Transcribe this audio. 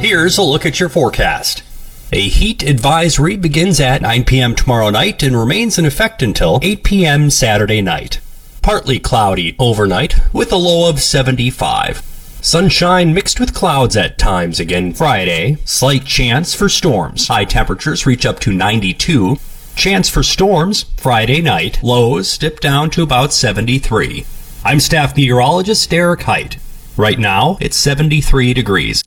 Here's a look at your forecast. A heat advisory begins at 9 p.m. tomorrow night and remains in effect until 8 p.m. Saturday night. Partly cloudy overnight with a low of 75. Sunshine mixed with clouds at times again Friday. Slight chance for storms. High temperatures reach up to 92. Chance for storms Friday night. Lows dip down to about 73. I'm staff meteorologist Derek Height. Right now, it's 73 degrees.